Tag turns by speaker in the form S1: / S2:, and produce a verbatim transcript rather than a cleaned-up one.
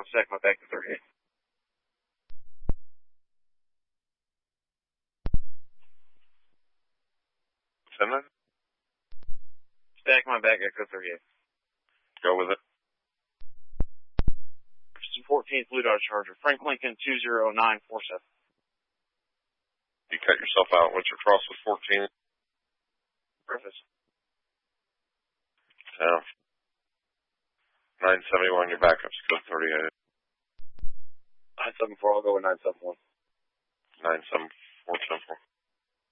S1: I'm stack my back to thirty-eight.
S2: Send that?
S1: Stack my back, Echo thirty-eight.
S2: Go with it.
S1: fourteenth Blue Dodge Charger, Frank Lincoln two zero nine four seven.
S2: You cut yourself out. What's your cross with fourteen?
S1: Griffiths.
S2: Yeah. nine seventy-one, your backup's code thirty-eight.
S1: nine seven four, I'll go with nine seven one.
S2: nine seven four ten four.